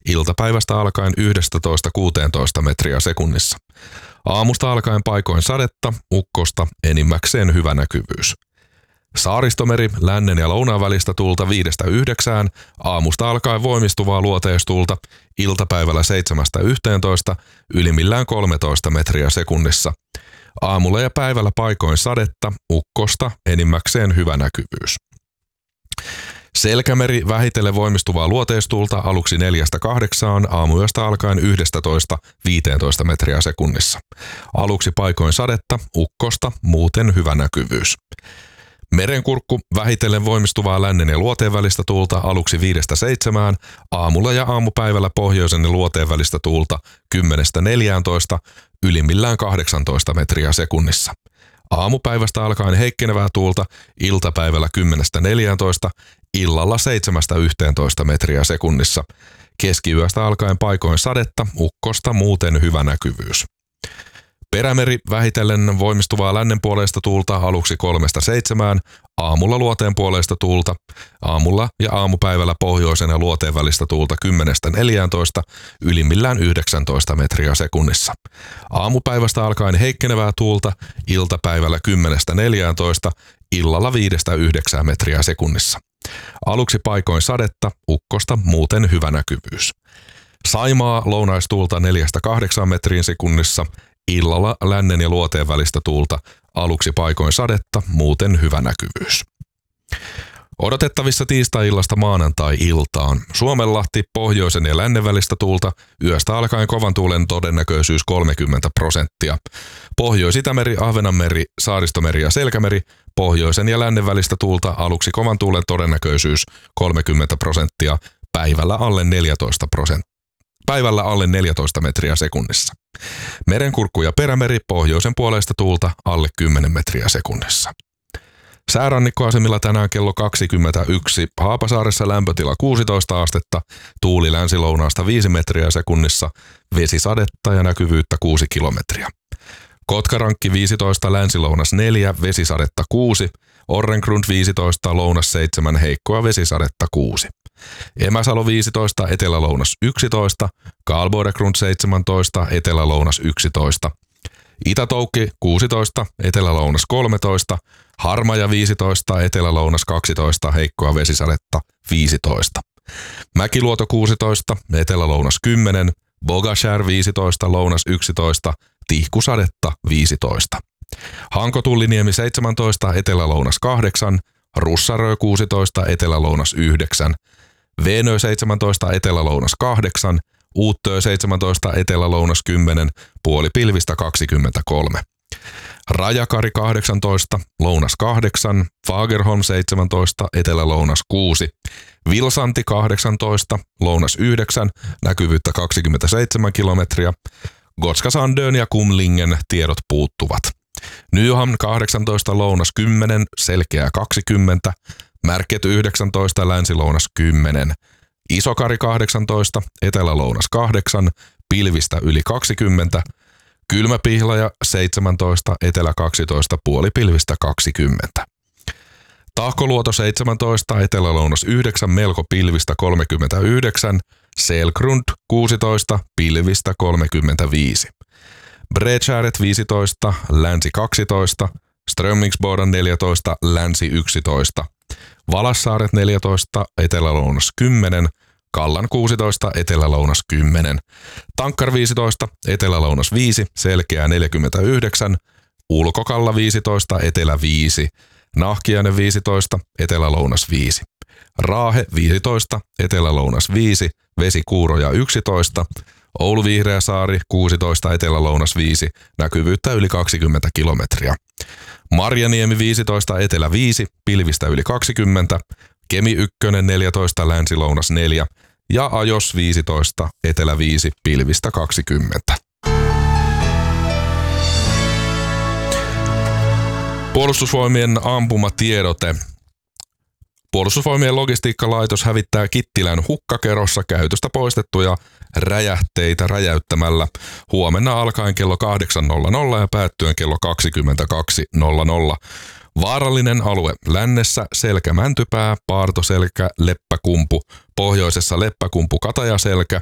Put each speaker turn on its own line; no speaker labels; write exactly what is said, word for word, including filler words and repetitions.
iltapäivästä alkaen yksitoista kuusitoista metriä sekunnissa. Aamusta alkaen paikoin sadetta, ukkosta, enimmäkseen hyvä näkyvyys. Saaristomeri, lännen ja lounaan välistä tuulta viidestä yhdeksään, aamusta alkaen voimistuvaa luoteistuulta, iltapäivällä seitsemästä yhteentoista, ylimmillään kolmetoista metriä sekunnissa. Aamulla ja päivällä paikoin sadetta, ukkosta, enimmäkseen hyvä näkyvyys. Selkämeri, vähitellen voimistuvaa luoteistuulta aluksi neljästä kahdeksaan, aamuyöstä alkaen yksitoista viisitoista metriä sekunnissa. Aluksi paikoin sadetta, ukkosta, muuten hyvä näkyvyys. Merenkurkku, vähitellen voimistuvaa lännen ja luoteen välistä tuulta aluksi viidestä seitsemään, aamulla ja aamupäivällä pohjoisen ja luoteen välistä tuulta kymmenestä neljääntoista, ylimmillään kahdeksantoista metriä sekunnissa. Aamupäivästä alkaen heikkenevää tuulta, iltapäivällä kymmenestä neljääntoista, illalla seitsemästä yhteentoista metriä sekunnissa. Keskiyöstä alkaen paikoin sadetta, ukkosta, muuten hyvä näkyvyys. Perämeri, vähitellen voimistuvaa lännen puoleista tuulta aluksi kolmesta seitsemään, aamulla luoteen puoleista tuulta, aamulla ja aamupäivällä pohjoisen ja luoteen välistä tuulta kymmenestä neljääntoista, ylimmillään yhdeksäntoista metriä sekunnissa. Aamupäivästä alkaen heikkenevää tuulta, iltapäivällä kymmenestä neljääntoista, illalla viidestä yhdeksään metriä sekunnissa. Aluksi paikoin sadetta, ukkosta, muuten hyvä näkyvyys. Saimaa, lounaistuulta neljästä kahdeksaan metriin sekunnissa, illalla lännen ja luoteen välistä tuulta, aluksi paikoin sadetta, muuten hyvä näkyvyys. Odotettavissa tiistai-illasta maanantai-iltaan. Suomenlahti, pohjoisen ja lännen välistä tuulta, yöstä alkaen kovan tuulen todennäköisyys kolmekymmentä prosenttia. Pohjois-Itämeri, Ahvenanmeri, Saaristomeri ja Selkämeri, pohjoisen ja lännen välistä tuulta, aluksi kovan tuulen todennäköisyys kolmekymmentä prosenttia, päivällä alle neljätoista prosenttia. Päivällä alle neljätoista metriä sekunnissa. Merenkurkku ja perämeri, pohjoisen puoleista tuulta alle kymmenen metriä sekunnissa. Säärannikkoasemilla tänään kello kaksikymmentäyksi, Haapasaaressa lämpötila kuusitoista astetta, tuuli länsilounaasta viisi metriä sekunnissa, vesisadetta ja näkyvyyttä kuusi kilometriä. Kotkarankki viisitoista, länsilounas neljä, vesisadetta kuusi, Orrengrund viisitoista, lounas seitsemän, heikkoa vesisadetta kuusi. Emäsalo viisitoista, etelälounas yksitoista, Karlsborg seitsemäntoista, etelälounas yksitoista. Itätoukki kuusitoista, etelälounas kolmetoista, Harmaja viisitoista, etelälounas kaksitoista, heikkoa vesisadetta viisitoista. Mäkiluoto kuusitoista, etelälounas kymmenen, Bogashär viisitoista, lounas yksitoista, tihkusadetta viisitoista. Hanko-Tulliniemi seitsemäntoista, etelälounas kahdeksan, Russarö kuusitoista, etelälounas yhdeksän, Veenö seitsemäntoista, etelälounas kahdeksan, Uuttöö seitsemäntoista, etelälounas kymmenen, puolipilvistä kaksikymmentäkolme. Rajakari kahdeksantoista, lounas kahdeksan, Fagerholm seitsemäntoista, etelälounas kuusi, Vilsanti kahdeksantoista, lounas yhdeksän, näkyvyyttä kaksikymmentäseitsemän kilometriä, Gotska Sandön ja Kumlingen tiedot puuttuvat. Nyhamn kahdeksantoista, lounas kymmenen, selkeää kaksikymmentä, Märket yhdeksäntoista, länsilounas kymmenen, Isokari kahdeksantoista, etelälounas kahdeksan, pilvistä yli kaksikymmentä, Kylmäpihlaja seitsemäntoista, etelä kaksitoista, puolipilvistä kaksikymmentä. Tahkoluoto seitsemäntoista, etelälounas yhdeksän, melko pilvistä kolmekymmentäyhdeksän, Selgrund kuusitoista, pilvistä kolmekymmentäviisi. Bredskäret viisitoista, länsi kaksitoista, Strömmingsboden neljätoista, länsi yksitoista. Valassaaret neljätoista, etelälounas kymmenen, Kallan kuusitoista, etelälounas kymmenen. Tankkar viisitoista, etelälounas viisi, selkeää neljäkymmentäyhdeksän, Ulkokalla viisitoista, etelä viisi. Nahkiainen viisitoista, etelälounas viisi. Raahe viisitoista, etelälounas viisi, Vesikuuroja yksitoista. Oulu Vihreäsaari kuusitoista, etelälounas viisi, näkyvyyttä yli kaksikymmentä kilometriä. Marjaniemi viisitoista, etelä viisi, pilvistä yli kaksikymmentä. Kemi yksi neljätoista, länsilounas neljä ja Ajos viisitoista, etelä viisi, pilvistä kaksikymmentä. Puolustusvoimien ampumatiedote. Puolustusvoimien logistiikkalaitos hävittää Kittilän hukkakerossa käytöstä poistettuja räjähteitä räjäyttämällä huomenna alkaen kello kahdeksan nolla nolla ja päättyen kello kaksikymmentäkaksi nolla nolla. Vaarallinen alue lännessä Selkä-Mäntypää, Paartoselkä, Leppäkumpu, pohjoisessa Leppäkumpu, Katajaselkä,